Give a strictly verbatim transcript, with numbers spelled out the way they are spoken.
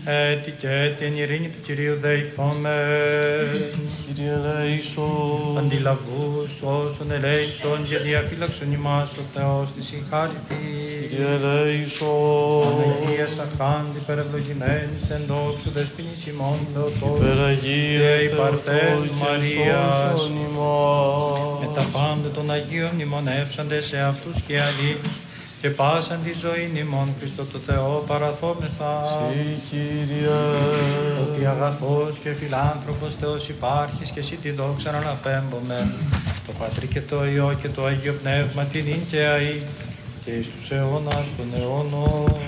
έτη και έτη εν ειρήνη του Κυρίου δεηθώμε. Κύριε ελέησον. Αντιλαβούς όσων ελέησον και διαφύλαξον ημάς ο Θεός της συγχάρητη. Κύριε ελέησον. Παναγίας αχάντη υπερευλογημένης εν δόξου δεσποινής ημών Θεοτός Υπεραγία και η Παρθένου Μαρίας με τα πάντα των Αγίων μνημονεύσαντε σε αυτούς και αλλήλους και πάσαν τη ζωή ημών Χριστό το Θεό παραθόμεθα. Συ, Κύριε. Ότι αγαθός και φιλάνθρωπος Θεός υπάρχεις και εσύ τη δόξα να αναπέμπομεν το Πατρί και το Υιό και το Αγίο Πνεύμα την ίν και αεί και εις τους αιώνας των αιώνων.